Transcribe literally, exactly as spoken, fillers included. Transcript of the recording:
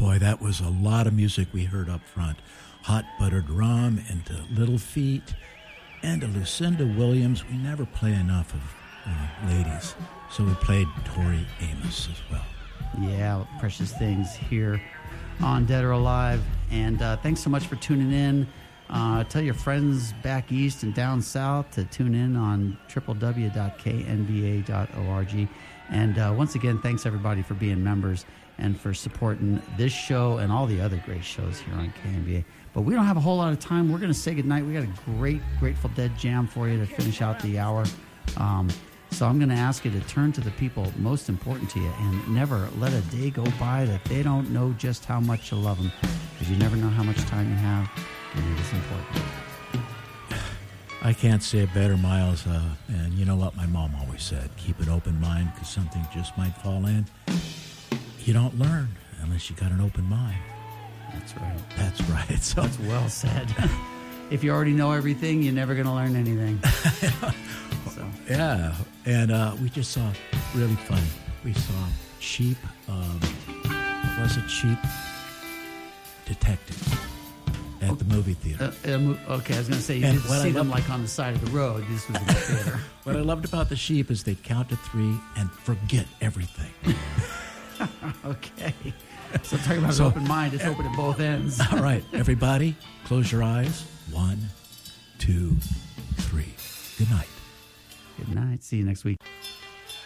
Boy, that was a lot of music we heard up front. Hot Buttered Rum and to Little Feat and to Lucinda Williams. We never play enough of uh, ladies, so we played Tori Amos as well. Yeah, Precious Things here on Dead or Alive. And uh, thanks so much for tuning in. Uh, tell your friends back east and down south to tune in on w w w dot k n b a dot org. And uh, once again, thanks everybody for being members and for supporting this show and all the other great shows here on K N B A. But we don't have a whole lot of time. We're going to say goodnight. We got a great Grateful Dead jam for you to finish out the hour. Um, so I'm going to ask you to turn to the people most important to you and never let a day go by that they don't know just how much you love them, because you never know how much time you have, and it is important. I can't say it better, Miles. Uh, and you know what my mom always said, keep an open mind because something just might fall in. You don't learn unless you got an open mind. That's right. That's right. So that's well said. If you already know everything, you're never going to learn anything. So. Yeah. And uh, we just saw really funny. We saw Cheap, um, was it Cheap Detective at oh, the movie theater. Uh, uh, okay, I was going to say, you didn't see them like on the side of the road. This was in the theater. What I loved about the Sheep is they'd count to three and forget everything. Okay. So talking about so, an open mind, it's open at both ends. All right, everybody, close your eyes. One, two, three. Good night. Good night. See you next week.